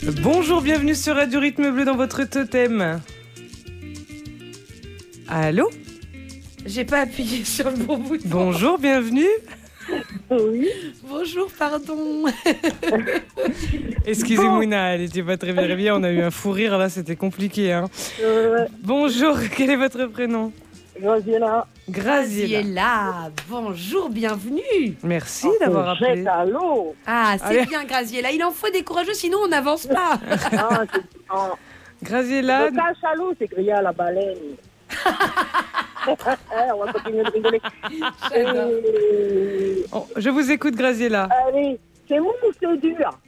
Bonjour, bienvenue sur Radio Rythme Bleu dans votre totem. Allô? J'ai pas appuyé sur le bon bouton. Bonjour, bienvenue. Oui. Bonjour, pardon. Excusez Mouna, elle n'était pas très bien réveillée, on a eu un fou rire là, c'était compliqué. Hein. Bonjour, quel est votre prénom? Graziella. Graziella. Bonjour, bienvenue. Merci d'avoir appelé. Jette à l'eau. Ah, c'est Allez. bien, Graziella. Il en faut des courageux, sinon on n'avance pas. Graziella, Le cachalot, c'est grillé à la baleine. On va continuer de rigoler. je vous écoute Graziella. Allez, c'est mou ou c'est dur?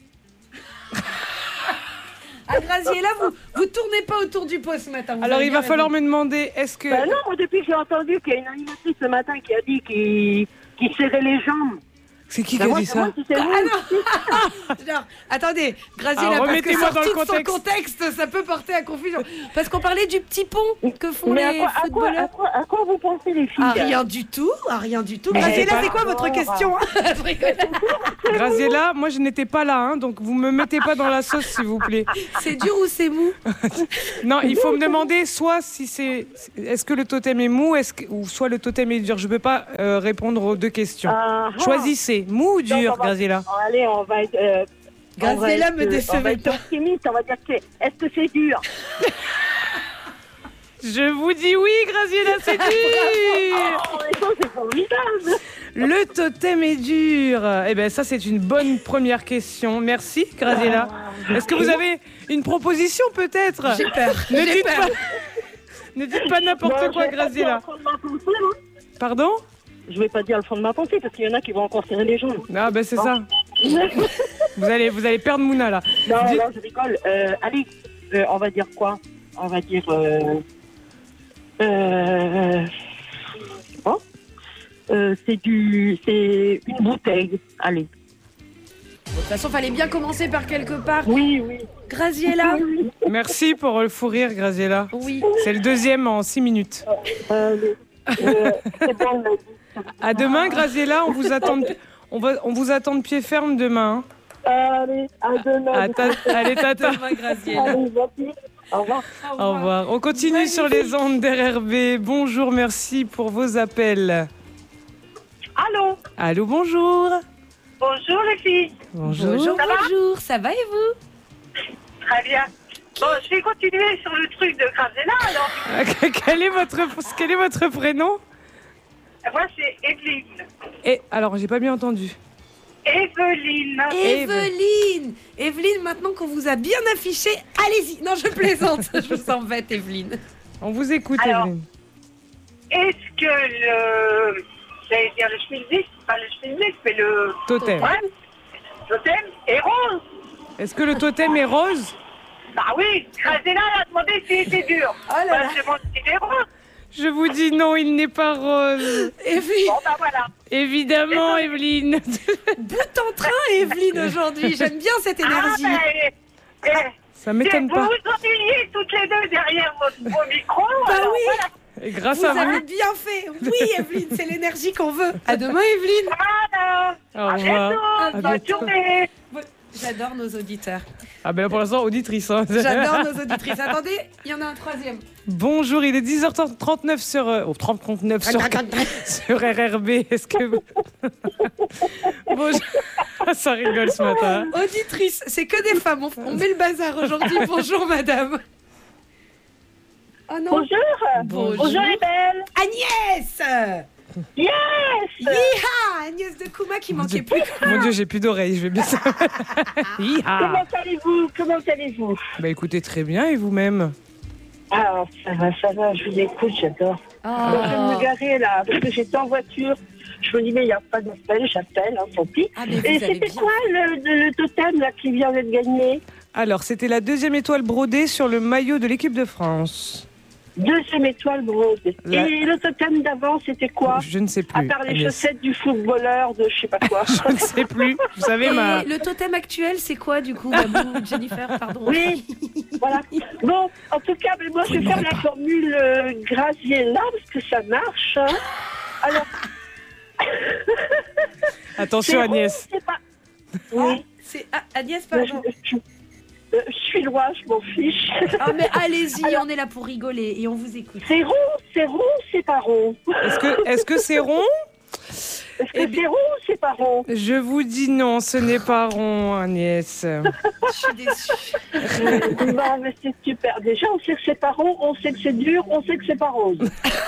Ah, Graziella, vous tournez pas autour du pot ce matin. Alors il va falloir me demander, est-ce que... Ben non, moi depuis que j'ai entendu qu'il y a une animatrice ce matin qui a dit qu'il serrait les jambes. C'est qui Ben a moi, dit c'est ça? moi qui sais mou. Genre, attendez, Graziella, Alors, parce que remettez-moi dans le sorti de son contexte, ça peut porter à confusion. Parce qu'on parlait du petit pont que font Mais les à footballeurs. quoi vous pensez les filles? Ah, rien du tout, rien du tout. Mais Graziella, c'est c'est quoi pas votre fort. question? Graziella, moi je n'étais pas là, hein, donc vous me mettez pas dans la sauce s'il vous plaît. C'est dur ou c'est mou? Non, il faut me demander soit si est-ce que le totem est mou, ou soit le totem est dur. Je peux pas répondre aux deux questions. Choisissez, mou ou dur, Graziella? Allez, on va être... Graziella me décevait pas. Optimiste, on va dire que est-ce que c'est dur? Je vous dis oui, Graziella, c'est dur. Oh, mais ça, c'est formidable. Le totem est dur. Eh bien, ça, c'est une bonne première question. Merci, Graziella. Est-ce que vous avez une proposition, peut-être? J'ai peur. Ne dites pas n'importe quoi, Graziella. Pardon? Je vais pas dire le fond de ma pensée parce qu'il y en a qui vont encore serrer les jambes. Ah, ben c'est ça. Vous allez perdre Mouna, là. Non, je rigole. Allez, on va dire quoi? On va dire... c'est une bouteille. Allez. De toute façon, fallait bien commencer par quelque part. Oui. Graziella. Merci pour le fou rire, Graziella. Oui. C'est le deuxième en 6 minutes. C'est bon, on l'a dit. À demain, Graziella. On vous attend de pied ferme demain. Allez, à demain. Allez, tata. Demain, Graziella. Allez, merci. Au revoir. Au revoir. On continue sur les ondes d'RRB. Bonjour, merci pour vos appels. Allô. Allô, bonjour. Bonjour les filles. Bonjour. Bonjour, ça va et vous? Très bien. Bon, je vais continuer sur le truc de Graziella alors. Quel est votre prénom? Moi, c'est Evelyne. Et alors, j'ai pas bien entendu. Evelyne. Evelyne, maintenant qu'on vous a bien affiché, allez-y. Non, je plaisante. Je vous embête, Evelyne. On vous écoute, Alors, Evelyne. Est-ce que j'allais dire le schmilblick, pas le schmilblick, mais le Totem. Ouais, totem est rose? Est-ce que le totem est rose? Bah oui, Graziella a demandé si c'était dur. Oh là là. Je demande si c'était rose. Je vous dis non, il n'est pas rose. Evelyne, Bon, bah voilà. Évidemment, Evelyne. bout en train, Evelyne, aujourd'hui. J'aime bien cette énergie. Ça m'étonne vous pas. vous ennuyez toutes les deux derrière vos micros. Bah alors oui. voilà. Et grâce Vous à vous. avez bien fait. Oui, Evelyne, c'est l'énergie qu'on veut. À demain, Evelyne. Voilà. Au À revoir. bientôt. À Bonne bientôt. journée. J'adore nos auditeurs. Ah ben là, pour l'instant, auditrice. Hein. J'adore nos auditrices. Attendez, il y en a un troisième. Bonjour, il est 10h39 sur... 30-39 sur RRB. Est-ce que... Bonjour. Ça rigole ce matin. Auditrice, c'est que des femmes. On met le bazar aujourd'hui. Bonjour, madame. Oh non. Bonjour. Bonjour les belles. Agnès. Yes. Yeeha, Agnès de Kouma qui manquait plus. Mon Dieu, j'ai plus d'oreilles, je vais bien ça. Hi-ha. Comment allez-vous? Bah écoutez, très bien, et vous-même? Ah, ça va, je vous écoute, j'adore. Oh. Je vais me garer là, parce que j'étais en voiture. Je me dis, mais il n'y a pas d'appel, j'appelle, hein, tant pis. Ah, mais vous Et avez c'était bien quoi le totem là, qui vient d'être gagné? Alors, c'était la 2e étoile brodée sur le maillot de l'équipe de France. 2e étoile brodée. La- Et le totem d'avant, c'était quoi? Je ne sais À plus. part les Agnès. chaussettes du footballeur, de je sais pas quoi. Je ne sais plus. Vous savez, Et le totem actuel, c'est quoi du coup, Babou, Jennifer, pardon. Oui, voilà. Bon, en tout cas, mais moi, je vais faire la formule Graziella, parce que ça marche. Hein. Alors, Attention, c'est Agnès. rose, c'est pas... Oui. C'est Agnès, pardon. Je suis loin, je m'en fiche. Ah, mais allez-y, on est là pour rigoler et on vous écoute. C'est rond, c'est pas rond. Est-ce que c'est rond? Est-ce que c'est rond ou c'est pas rond? Je vous dis non, ce n'est pas rond, Agnès. Je suis déçue. Non, mais c'est super. Déjà, on sait que c'est pas rond, on sait que c'est dur, on sait que c'est pas rose.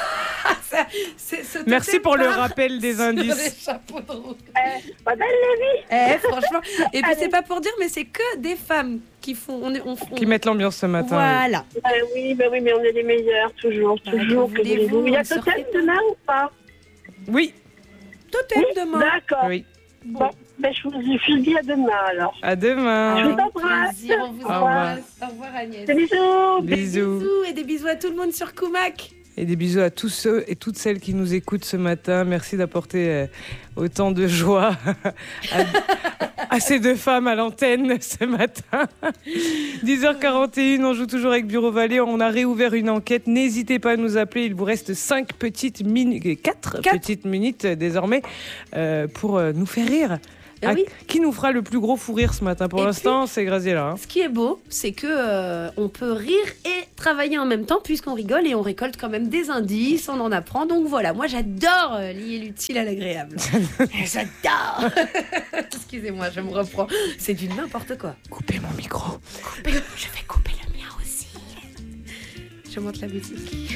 Merci pour le rappel des indices. Les chapeaux de roue. Pas belle la vie. Franchement. Et puis c'est pas pour dire, mais c'est que des femmes qui font. Qui mettent l'ambiance ce matin. Voilà. Oui, mais on est les meilleurs, toujours. Que voulez-vous, Il y a totem demain ou pas? Oui. Totem demain. D'accord. Oui. Bon, je vous dis à demain alors. À demain. Je vous embrasse. Plaisir, on vous embrasse. Au revoir Agnès. Des bisous. Bisous. Et des bisous à tout le monde sur Kumak. Et des bisous à tous ceux et toutes celles qui nous écoutent ce matin. Merci d'apporter autant de joie à ces deux femmes à l'antenne ce matin. 10h41, on joue toujours avec Bureau Vallée. On a réouvert une enquête. N'hésitez pas à nous appeler. Il vous reste 4 petites minutes désormais pour nous faire rire. Oui. Qui nous fera le plus gros fou rire ce matin? Pour l'instant, c'est Graziella. Ce qui est beau, c'est que on peut rire et travailler en même temps puisqu'on rigole et on récolte quand même des indices, on en apprend. Donc voilà, moi j'adore lier l'utile à l'agréable. J'adore. Excusez-moi, je me reprends. C'est du n'importe quoi. Coupez mon micro. Je vais couper le mien aussi. Je monte la musique.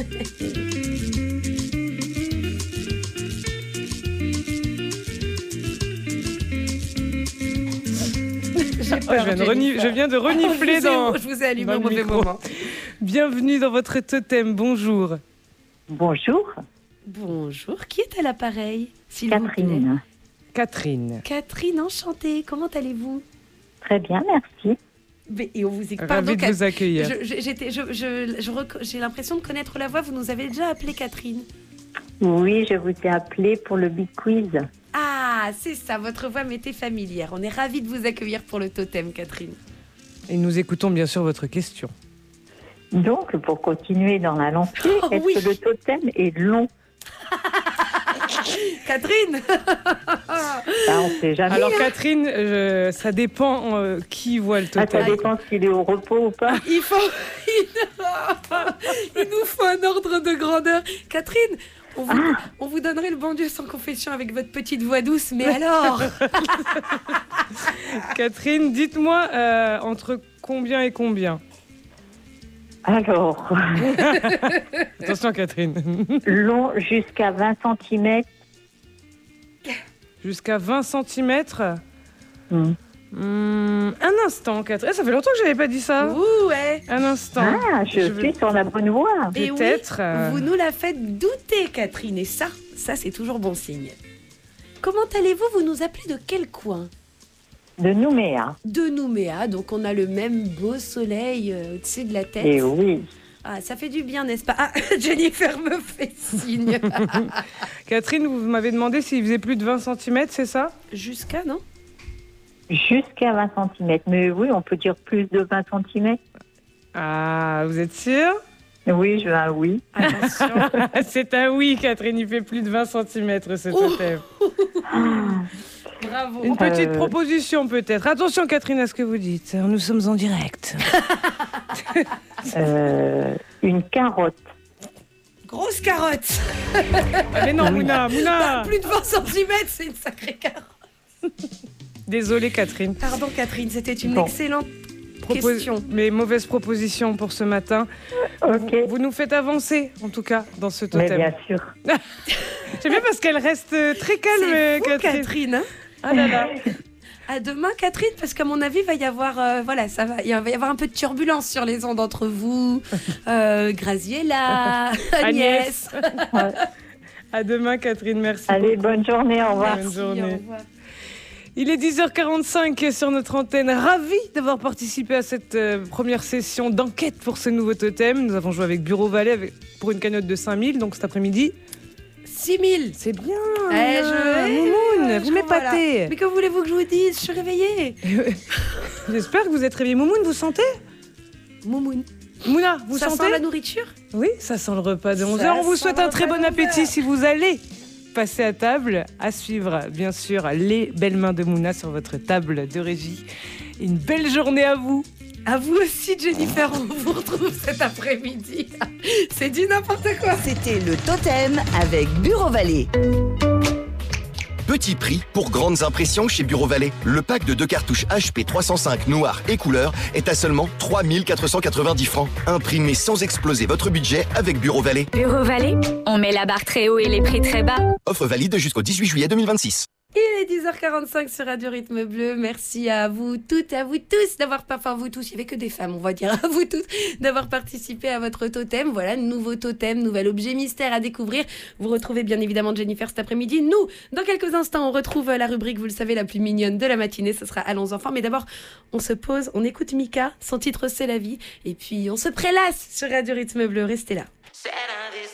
Je viens de renifler dans. Je vous ai allumé dans au mauvais micro. moment. Bienvenue dans votre totem. Bonjour. Bonjour. Bonjour. Qui est à l'appareil, s'il vous plaît? Catherine. Catherine. Catherine, enchantée. Comment allez-vous? Très bien, merci. Et on vous écoute. Ravi de vous accueillir. J'ai l'impression de connaître la voix. Vous nous avez déjà appelé Catherine. Oui, je vous ai appelé pour le Big Quiz. Ah, c'est ça. Votre voix m'était familière. On est ravis de vous accueillir pour le totem, Catherine. Et nous écoutons bien sûr votre question. Donc, pour continuer dans la lancée, est-ce oui. que le totem est long? Catherine. On ne sait jamais. Alors Catherine, ça dépend qui voit le totem. Ça dépend s'il est au repos ou pas. Il nous faut un ordre de grandeur. Catherine, on vous donnerait le bon Dieu sans confession avec votre petite voix douce, mais alors? Catherine, dites-moi entre combien et combien? Alors, Attention Catherine. long jusqu'à 20 cm. Jusqu'à 20 cm. Un instant, Catherine. Ça fait longtemps que je n'avais pas dit ça. Ouais. Un instant. Ah, je suis sur la bonne voie. Et Peut-être. oui, vous nous la faites douter, Catherine. Et ça c'est toujours bon signe. Comment allez-vous? Vous nous appelez de quel coin? De Nouméa. De Nouméa. Donc on a le même beau soleil au-dessus de la tête. Et oui. Ah, ça fait du bien, n'est-ce pas? Ah, Jennifer me fait signe. Catherine, vous m'avez demandé s'il faisait plus de 20 cm, c'est ça? Jusqu'à, non? Jusqu'à 20 cm. Mais oui, on peut dire plus de 20 cm. Ah, vous êtes sûre? Oui, je veux un oui. Attention. C'est un oui, Catherine. Il fait plus de 20 cm, ce totem. Bravo. Une petite proposition, peut-être. Attention, Catherine, à ce que vous dites. Nous sommes en direct. Une carotte. Grosse carotte. Ah, mais non, Mouna. Plus de 20 cm, c'est une sacrée carotte. Désolée, Catherine. Pardon, Catherine, c'était une excellente question. Mais mauvaise proposition pour ce matin. Ok. Vous nous faites avancer, en tout cas, dans ce Mais totem. bien sûr. J'aime bien parce qu'elle reste très calme, C'est fou, Catherine. Catherine, hein. Ah là là. À demain, Catherine, parce qu'à mon avis, il va y avoir, il va y avoir un peu de turbulence sur les ondes entre vous, Graziella, Agnès. À demain, Catherine, merci. Allez, bonne journée, au revoir. Bonne journée. Au revoir. Il est 10h45 sur notre antenne. Ravi d'avoir participé à cette première session d'enquête pour ce nouveau totem. Nous avons joué avec Bureau Vallée pour une cagnotte de 5000, donc cet après-midi. 6000. C'est bien. Moumoune, vous m'épatez. Voilà. Mais que voulez-vous que je vous dise? Je suis réveillée. J'espère que vous êtes réveillée. Moumoune, vous sentez? Moumoune. Mouna, vous Ça sentez? sent la nourriture? Oui, ça sent le repas de 11h. Ça On vous sent souhaite le un très repas bon de appétit 11h. si vous allez passer à table. À suivre, bien sûr, les belles mains de Mouna sur votre table de régie. Une belle journée à vous. À vous aussi, Jennifer, on vous retrouve cet après-midi. C'est du n'importe quoi. C'était le Totem avec Bureau Vallée. Petit prix pour grandes impressions chez Bureau Vallée. Le pack de 2 cartouches HP 305 noir et couleur est à seulement 3 490 francs. Imprimez sans exploser votre budget avec Bureau Vallée. Bureau Vallée, on met la barre très haut et les prix très bas. Offre valide jusqu'au 18 juillet 2026. Il est 10h45 sur Radio Rythme Bleu. Merci à vous toutes, à vous tous d'avoir vous tous, il n'y avait que des femmes, on va dire, à vous tous d'avoir participé à votre totem. Voilà, nouveau totem, nouvel objet mystère à découvrir. Vous retrouvez bien évidemment Jennifer cet après-midi. Nous, dans quelques instants, on retrouve la rubrique, vous le savez, la plus mignonne de la matinée. Ce sera Allons enfants. Mais d'abord, on se pose, on écoute Mika. Son titre, c'est la vie. Et puis, on se prélasse sur Radio Rythme Bleu. Restez là.